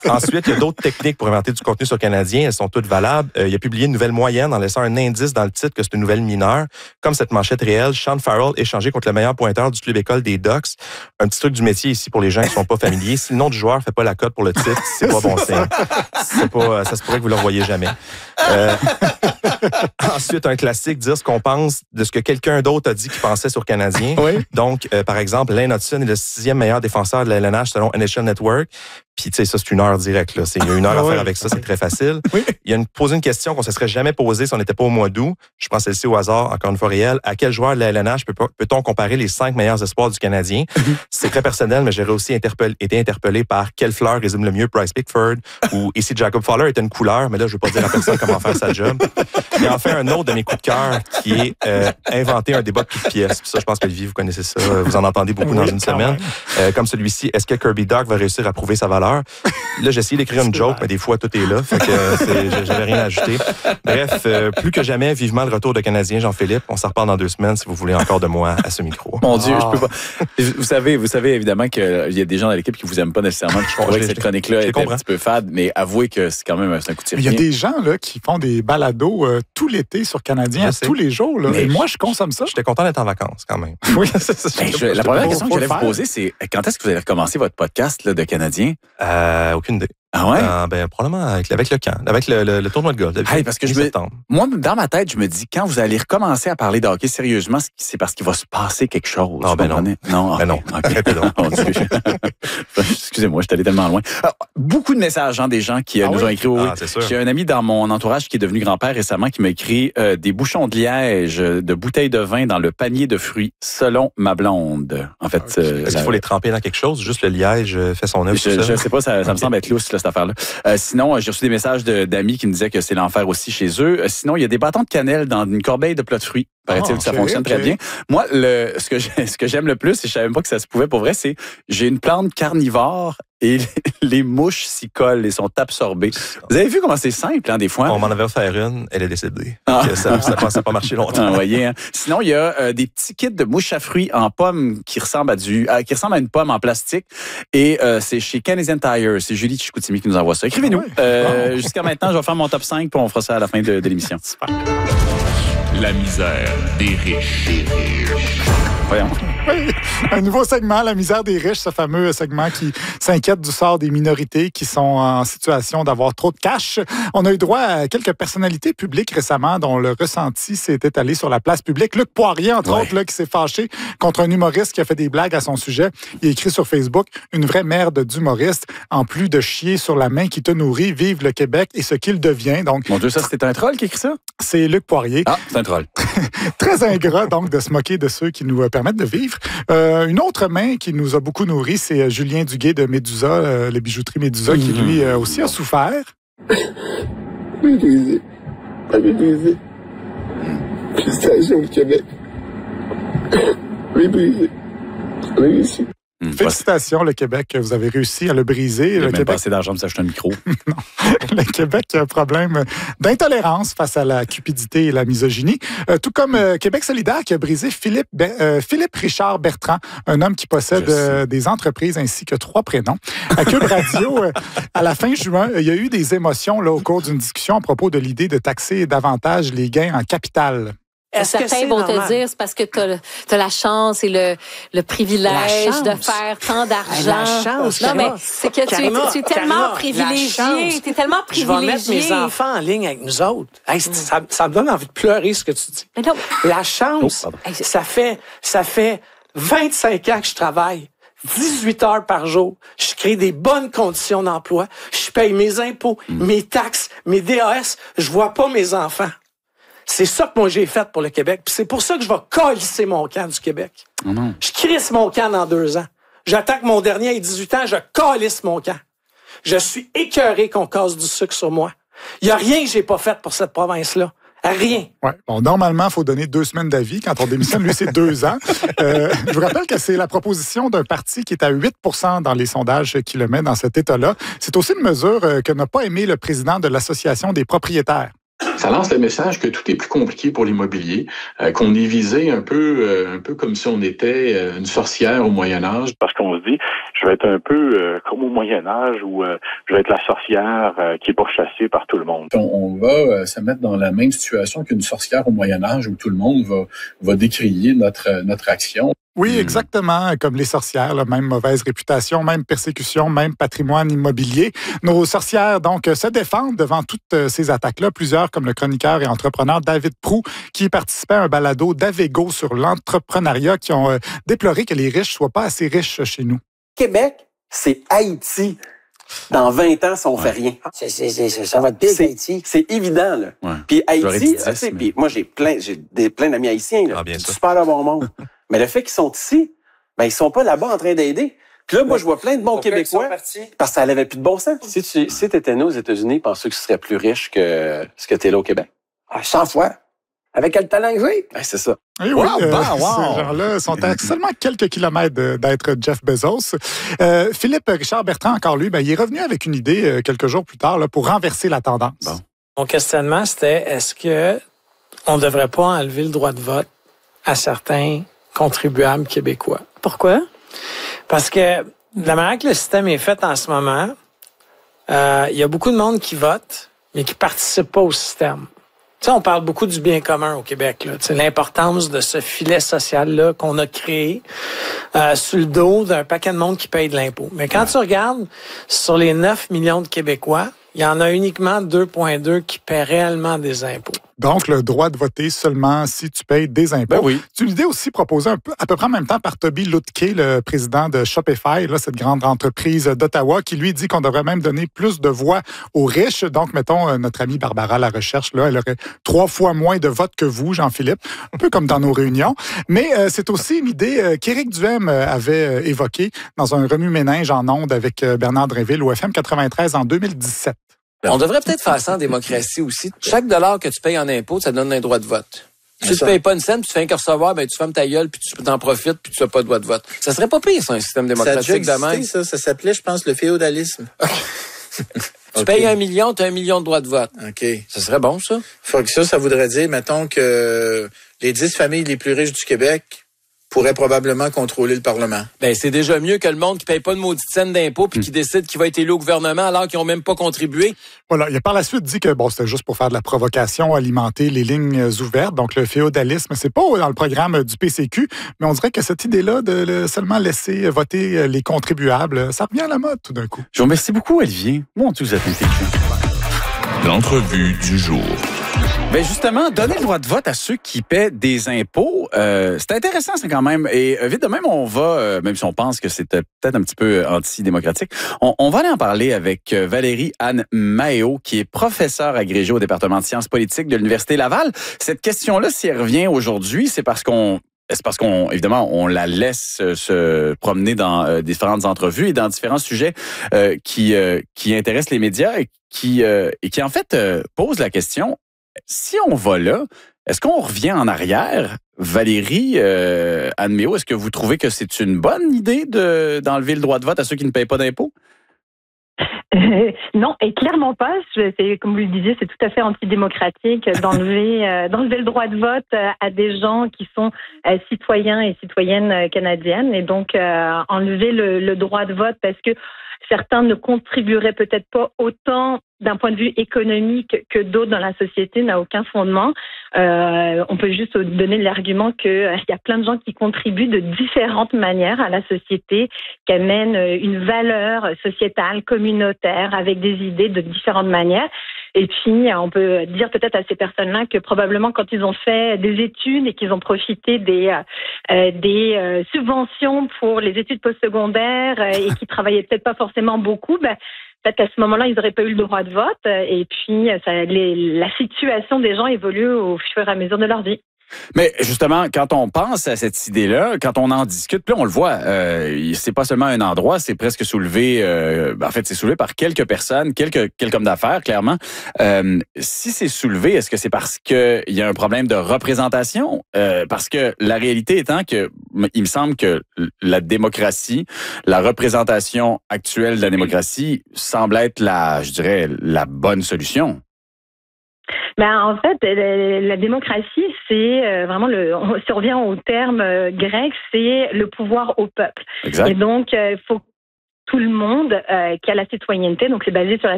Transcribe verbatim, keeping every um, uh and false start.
Ensuite, il y a d'autres techniques pour inventer du contenu sur Canadien. Elles sont toutes valables. Euh, il a publié une nouvelle moyenne en laissant un indice dans le titre que c'est une nouvelle mineure. Comme cette manchette réelle, Sean Farrell échangé contre le meilleur pointeur du club école des Ducks. Un petit truc du métier ici pour les gens qui sont pas familiers. Si le nom du joueur fait pas la cote pour le titre, c'est pas bon signe. C'est pas, ça se pourrait que vous le revoyez jamais. Euh, ensuite, un classique, dire ce qu'on pense de ce que quelqu'un d'autre a dit qu'il pensait sur Canadien. Oui. Donc, euh, par exemple, Lane Hudson est le sixième meilleur défenseur de la L N H selon N H L Network. Puis, tu sais, ça, c'est une heure directe. Là. C'est, il y a une heure à faire avec ça, c'est très facile. Oui. Il y a une, posé une question qu'on ne se serait jamais posée si on n'était pas au mois d'août. Je pense celle-ci au hasard, encore une fois réelle. À quel joueur de la L N H peut, peut-on comparer les cinq meilleurs espoirs du Canadien? C'est très personnel, mais j'ai aussi interpellé, été interpellé par quelle fleur résume le mieux Bryce Pickford ou ici Jacob Fowler est une couleur, mais là, je ne veux pas dire à personne comment faire sa job. Il y a enfin un autre de mes coups de cœur qui est euh, inventer un débat de toutes pièces. Puis ça, je pense que Olivier, vous connaissez ça. Vous en entendez beaucoup oui, dans une semaine. Euh, comme celui-ci, est-ce que Kirby Dach va réussir à prouver sa valeur? Là, j'ai essayé d'écrire une joke, mais des fois, tout est là. Fait que c'est, j'avais rien à ajouter. Bref, euh, plus que jamais, vivement le retour de Canadien, Jean-Philippe. On s'en reparle dans deux semaines si vous voulez encore de moi à ce micro. Mon Dieu, oh. je peux pas. Vous savez, vous savez évidemment qu'il y a des gens dans l'équipe qui vous aiment pas nécessairement. Je crois que cette chronique-là était un petit peu fade, mais avouez que c'est quand même c'est un coup de tir. Il y a des gens là, qui font des balados euh, tout l'été sur Canadien, tous les jours. Là. Et moi, je consomme ça. J'étais content d'être en vacances quand même. Oui, ben, je, la première question que j'allais vous poser, c'est quand est-ce que vous allez recommencer votre podcast là, de Canadien? Euh, aucune idée. Ah ouais? Euh, ben, probablement avec, avec le camp, avec le, le, le tournoi de golf. Hey, parce que je me, moi, dans ma tête, je me dis, quand vous allez recommencer à parler de hockey sérieusement, c'est parce qu'il va se passer quelque chose. Ah, ben non. Non, ben non. Okay. Oh, excusez-moi, je suis allé tellement loin. Alors, beaucoup de messages, hein, des gens qui euh, ah, nous oui? ont écrit. Ah, c'est sûr. J'ai un ami dans mon entourage qui est devenu grand-père récemment qui m'a écrit euh, des bouchons de liège, de bouteilles de vin dans le panier de fruits, selon ma blonde. En fait, okay. euh, est-ce qu'il faut les tremper dans quelque chose? Juste le liège fait son œuvre. Je, je sais pas, ça, ça okay. me semble être lousse, là, cette affaire-là. Euh, Sinon, j'ai reçu des messages de, d'amis qui me disaient que c'est l'enfer aussi chez eux. Sinon, il y a des bâtons de cannelle dans une corbeille de plats de fruits. Paraît-il oh, que ça okay, fonctionne okay. très bien. Moi, le, ce, que ce que j'aime le plus, et je savais même pas que ça se pouvait pour vrai, c'est j'ai une plante carnivore et les mouches s'y collent et sont absorbées. Vous avez vu comment c'est simple, hein, des fois? On m'en avait offert une, elle est décédée. Ah. Ça n'a pas marché longtemps. Ah, voyez, hein. Sinon, il y a euh, des petits kits de mouches à fruits en pomme qui ressemblent à du, euh, qui ressemblent à une pomme en plastique. Et euh, c'est chez Canadian Tire. C'est Julie Chicoutimi qui nous envoie ça. Écrivez-nous. Ah ouais. euh, oh. Jusqu'à maintenant, je vais faire mon top cinq, puis on fera ça à la fin de, de l'émission. Super. La misère des riches. Des riches. Voyons. Oui, un nouveau segment, la misère des riches, ce fameux segment qui s'inquiète du sort des minorités qui sont en situation d'avoir trop de cash. On a eu droit à quelques personnalités publiques récemment dont le ressenti s'est étalé sur la place publique. Luc Poirier, entre ouais. autres, là, qui s'est fâché contre un humoriste qui a fait des blagues à son sujet. Il a écrit sur Facebook « Une vraie merde d'humoriste, en plus de chier sur la main qui te nourrit, vive le Québec et ce qu'il devient. » Donc, mon Dieu, ça, c'était un troll qui a écrit ça? C'est Luc Poirier. Ah, c'est un troll. Très ingrat, donc, de se moquer de ceux qui nous permettent de vivre. Euh, une autre main qui nous a beaucoup nourris, c'est Julien Duguay de Médusa, euh, les bijouteries Médusa, mm-hmm. qui lui euh, aussi a souffert. Méprisé. Pas méprisé. Félicitations au Québec. Méprisé. Réussi. Mmh, Félicitations, le Québec, vous avez réussi à le briser. Il le même Québec... pas assez d'argent pour s'acheter un micro. Non. Le Québec a un problème d'intolérance face à la cupidité et la misogynie. Euh, tout comme euh, Québec solidaire qui a brisé Philippe, Be- euh, Philippe Richard Bertrand, un homme qui possède euh, des entreprises ainsi que trois prénoms. À Cube Radio, euh, à la fin juin, il y a eu des émotions là, au cours d'une discussion à propos de l'idée de taxer davantage les gains en capital. Est-ce Certains vont normal? te dire c'est parce que tu as la chance et le, le privilège chance. de faire tant d'argent. La chance, non, mais c'est que Karima, tu, tu es tellement Karima, privilégié. Tu es tellement privilégié. Je vais mettre mes enfants en ligne avec nous autres. Hey, mm. ça, ça me donne envie de pleurer ce que tu dis. Mais non. La chance, oh, ça fait, ça fait vingt-cinq ans que je travaille. dix-huit heures par jour. Je crée des bonnes conditions d'emploi. Je paye mes impôts, mm. mes taxes, mes D A S. Je vois pas mes enfants. C'est ça que moi j'ai fait pour le Québec. Puis c'est pour ça que je vais calisser mon camp du Québec. Oh non. Je crisse mon camp dans deux ans. J'attends que mon dernier ait dix-huit ans, je calisse mon camp. Je suis écœuré qu'on casse du sucre sur moi. Il n'y a rien que j'ai pas fait pour cette province-là. Rien. Ouais. Bon, normalement, il faut donner deux semaines d'avis. Quand on démissionne, lui, c'est deux ans. Euh, je vous rappelle que c'est la proposition d'un parti qui est à huit pour cent dans les sondages qui le met dans cet état-là. C'est aussi une mesure que n'a pas aimé le président de l'Association des propriétaires. Ça lance le message que tout est plus compliqué pour l'immobilier, euh, qu'on est visé un peu, euh, un peu comme si on était euh, une sorcière au Moyen Âge. Parce qu'on se dit, Je vais être un peu euh, comme au Moyen-Âge où euh, je vais être la sorcière euh, qui est pourchassée par tout le monde. On, on va euh, se mettre dans la même situation qu'une sorcière au Moyen-Âge où tout le monde va, va décrier notre, notre action. Oui, exactement, comme les sorcières, là, même mauvaise réputation, même persécution, même patrimoine immobilier. Nos sorcières, donc, se défendent devant toutes ces attaques-là. Plusieurs, comme le chroniqueur et entrepreneur David Proulx, qui participait à un balado d'Avego sur l'entrepreneuriat, qui ont euh, déploré que les riches soient pas assez riches chez nous. Québec, c'est Haïti. Dans vingt ans, si on ouais. fait rien. C'est, c'est, c'est, ça va être pire qu'Haïti. C'est évident, là. Ouais. Puis Haïti, tu sais, mais... puis moi, j'ai plein, j'ai des, plein d'amis haïtiens, là. Ah, bien sûr. Super de bon monde. Mais le fait qu'ils sont ici, ben, ils sont pas là-bas en train d'aider. Puis là, moi, je vois plein de bons Pourquoi Québécois. Parce que ça n'avait plus de bon sens. Si tu, si t'étais né aux États-Unis, penses-tu que tu serais plus riche que ce que t'es là au Québec? Ah, cent fois. Avec quel talent que j'ai? Ben, c'est ça. Et oui, Wow, euh, bah, wow. ces gens-là sont à seulement quelques kilomètres de, d'être Jeff Bezos. Euh, Philippe Richard Bertrand, encore lui, ben, il est revenu avec une idée euh, quelques jours plus tard là, pour renverser la tendance. Bon. Mon questionnement, c'était est-ce que on ne devrait pas enlever le droit de vote à certains contribuables québécois? Pourquoi? Parce que de la manière que le système est fait en ce moment, euh, il y a beaucoup de monde qui vote, mais qui ne participe pas au système. Tu sais, on parle beaucoup du bien commun au Québec, là. Tu sais, l'importance de ce filet social-là qu'on a créé euh, sur le dos d'un paquet de monde qui paye de l'impôt. Mais quand tu regardes sur les neuf millions de Québécois, il y en a uniquement deux virgule deux qui paient réellement des impôts. Donc, le droit de voter seulement si tu payes des impôts. Ben oui. C'est une idée aussi proposée un peu, à peu près en même temps par Toby Lutke, le président de Shopify, là, cette grande entreprise d'Ottawa, qui lui dit qu'on devrait même donner plus de voix aux riches. Donc, mettons, notre amie Barbara Larecherche, là, elle aurait trois fois moins de votes que vous, Jean-Philippe, un peu comme dans nos réunions. Mais euh, c'est aussi une idée euh, qu'Éric Duhem avait euh, évoquée dans un remue-ménage en ondes avec euh, Bernard Drinville au F M quatre-vingt-treize en deux mille dix-sept. On devrait peut-être faire ça en démocratie aussi. Chaque dollar que tu payes en impôt, ça donne un droit de vote. Si tu ne payes pas une scène, tu fais un que recevoir, ben tu fermes ta gueule, puis tu t'en profites, puis tu n'as pas de droit de vote. Ça serait pas pire, ça, un système démocratique ça a de même. Ça, ça s'appelait, je pense, le féodalisme. Tu okay. payes un million, tu as un million de droits de vote. OK. Ça serait bon, ça? Faut que ça, ça voudrait dire, mettons, que les dix familles les plus riches du Québec pourrait probablement contrôler le Parlement. Ben, c'est déjà mieux que le monde qui paye pas de maudite scène d'impôt puis qui décide qu'il va être élu au gouvernement alors qu'ils ont même pas contribué. Voilà. Il a par la suite dit que bon, c'était juste pour faire de la provocation, alimenter les lignes ouvertes. Donc, le féodalisme, c'est pas dans le programme du P C Q, mais on dirait que cette idée-là de le, seulement laisser voter les contribuables, ça revient à la mode tout d'un coup. Je vous remercie beaucoup, Olivier. Mon Dieu, vous êtes intelligent. L'entrevue du jour. Ben justement, donner le droit de vote à ceux qui paient des impôts, euh, c'est intéressant, c'est quand même. Et euh, vite de même, on va, euh, même si on pense que c'est euh, peut-être un petit peu antidémocratique, on, on va aller en parler avec euh, Valérie Anne Maheo, qui est professeure agrégée au département de sciences politiques de l'Université Laval. Cette question-là, si elle revient aujourd'hui, c'est parce qu'on C'est parce qu'on, évidemment, on la laisse se promener dans euh, différentes entrevues et dans différents sujets euh, qui euh, qui intéressent les médias et qui euh, et qui en fait euh, posent la question. Si on va là, est-ce qu'on revient en arrière? Valérie euh, Anne Maheo, est-ce que vous trouvez que c'est une bonne idée de, d'enlever le droit de vote à ceux qui ne payent pas d'impôts? Euh, non, et clairement pas. C'est, comme vous le disiez, c'est tout à fait antidémocratique d'enlever, euh, d'enlever le droit de vote à des gens qui sont euh, citoyens et citoyennes canadiennes. Et donc, euh, enlever le, le droit de vote parce que certains ne contribueraient peut-être pas autant d'un point de vue économique que d'autres dans la société n'a aucun fondement. Euh, on peut juste donner l'argument qu'il euh, y a plein de gens qui contribuent de différentes manières à la société, qui amènent une valeur sociétale, communautaire, avec des idées de différentes manières. Et puis, on peut dire peut-être à ces personnes-là que probablement quand ils ont fait des études et qu'ils ont profité des, euh, des euh, subventions pour les études postsecondaires euh, et qui travaillaient peut-être pas forcément beaucoup, ben, peut-être qu'à ce moment-là, ils n'auraient pas eu le droit de vote. Et puis, ça, les, la situation des gens évolue au fur et à mesure de leur vie. Mais justement, quand on pense à cette idée-là, quand on en discute, là, on le voit, euh, c'est pas seulement un endroit, c'est presque soulevé, euh, en fait, c'est soulevé par quelques personnes, quelques, quelques hommes d'affaires, clairement. Euh, si c'est soulevé, est-ce que c'est parce qu'il y a un problème de représentation? Euh, parce que la réalité étant que, il me semble que la démocratie, la représentation actuelle de la démocratie semble être la, je dirais, la bonne solution. Ben, en fait, la démocratie, c'est vraiment le. Si on revient au terme grec, c'est le pouvoir au peuple. Exact. Et donc, il faut tout le monde euh, qui a la citoyenneté. Donc, c'est basé sur la